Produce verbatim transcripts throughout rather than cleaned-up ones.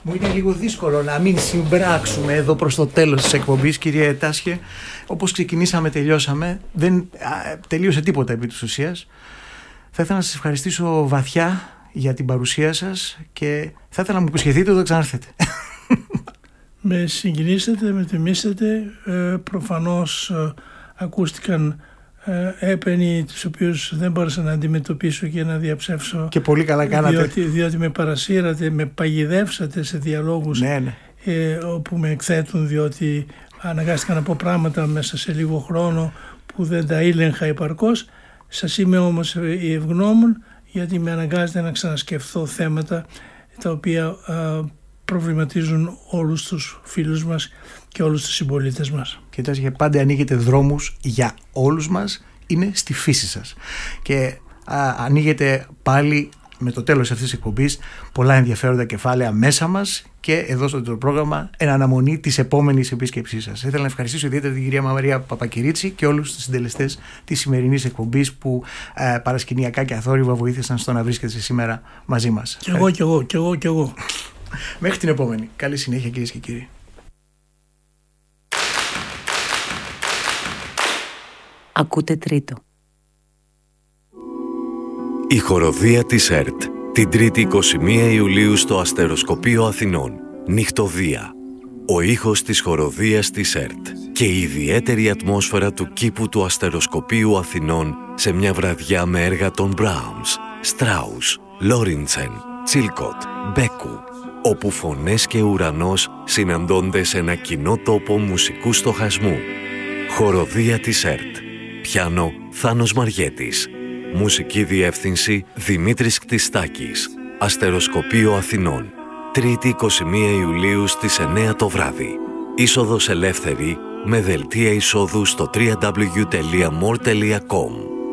Μου είναι λίγο δύσκολο να μην συμπράξουμε εδώ προς το τέλος της εκπομπής, κύριε Τάσχε. Όπως ξεκινήσαμε, τελειώσαμε. Δεν α, τελείωσε τίποτα επί της ουσίας. Θα ήθελα να σας ευχαριστήσω βαθιά για την παρουσία σας και θα ήθελα να μου υποσχεθείτε ότι θα ξανάρθετε. Με συγκινήσετε, με τιμήσετε. Ε, προφανώς ε, ακούστηκαν ε, έπαινοι τους οποίους δεν μπόρεσα να αντιμετωπίσω και να διαψεύσω. Και πολύ καλά κάνατε. Διότι, διότι με παρασύρατε, με παγιδεύσατε σε διαλόγους, ναι, ναι. Ε, όπου με εκθέτουν, διότι αναγκάστηκα να πω πράγματα μέσα σε λίγο χρόνο που δεν τα ήλεγχα επαρκώς. Σας είμαι όμως η ευγνώμων, γιατί με αναγκάζεται να ξανασκεφτώ θέματα τα οποία α, προβληματίζουν όλους τους φίλους μας και όλους τους συμπολίτες μας. Κοιτάξτε, πάντα ανοίγετε δρόμους για όλους μας, είναι στη φύση σας. Και α, ανοίγετε πάλι με το τέλος αυτής της εκπομπής πολλά ενδιαφέροντα κεφάλαια μέσα μας και εδώ στο πρόγραμμα εν αναμονή της επόμενης επίσκεψής σας. Ήθελα να ευχαριστήσω ιδιαίτερα την κυρία Μαρία Παπακυρίτσι και όλους τους συντελεστές της σημερινής εκπομπής που ε, παρασκηνιακά και αθόρυβα βοήθησαν στο να βρίσκεστε σήμερα μαζί μας. Κι εγώ, κι εγώ, κι εγώ, κι εγώ. Μέχρι την επόμενη. Καλή συνέχεια, κυρίες και κύριοι. Ακούτε τρίτο. Η χοροδία της ΕΡΤ, την Τρίτη εικοστή πρώτη Ιουλίου στο Αστεροσκοπείο Αθηνών. Νυχτωδία. Ο ήχος της χοροδίας της ΕΡΤ και η ιδιαίτερη ατμόσφαιρα του κήπου του Αστεροσκοπείου Αθηνών σε μια βραδιά με έργα των Μπράουνς, Στράους, Λόριντσεν, Τσίλκοτ, Μπέκου, όπου φωνές και ουρανός συναντώνται σε ένα κοινό τόπο μουσικού στοχασμού. Χοροδία της ΕΡΤ. Πιάνο Θάνος Μαριέτης. Μουσική διεύθυνση Δημήτρης Κτιστάκης. Αστεροσκοπείο Αθηνών. Τρίτη εικοστή πρώτη Ιουλίου στις εννιά το βράδυ. Είσοδος ελεύθερη με δελτία εισόδου στο double-u double-u double-u τελεία more τελεία com.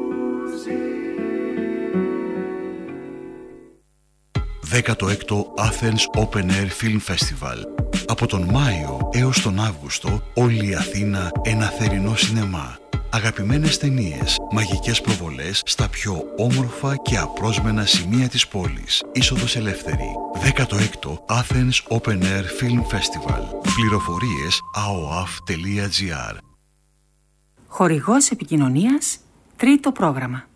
δέκατο έκτο Athens Open Air Film Festival. Από τον Μάιο έως τον Αύγουστο, όλη η Αθήνα ένα θερινό σινεμά. Αγαπημένες ταινίες, μαγικές προβολές στα πιο όμορφα και απρόσμενα σημεία της πόλης. Είσοδος ελεύθερη. δέκατο έκτο Athens Open Air Film Festival. Πληροφορίες a o a f τελεία g r. Χορηγός επικοινωνίας, τρίτο πρόγραμμα.